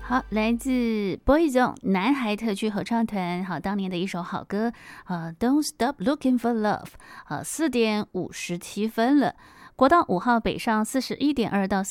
好，来自 Boyzone 南海特区合唱团，好，当年的一首好歌，Don't Stop Looking for Love，4点57分了。国道5号北上41.2到